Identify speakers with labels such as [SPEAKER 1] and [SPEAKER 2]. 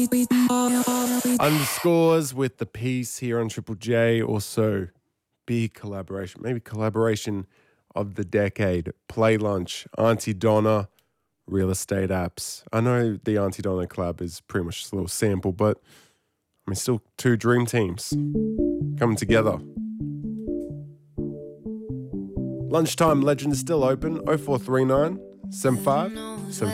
[SPEAKER 1] Underscores with the piece here on Triple J. Also, big collaboration, maybe collaboration of the decade. Play Lunch, Auntie Donna, Real Estate Apps. I know the Auntie Donna collab is pretty much just a little sample, but I mean, still two dream teams coming together. Lunchtime Legend is still open, 0439 75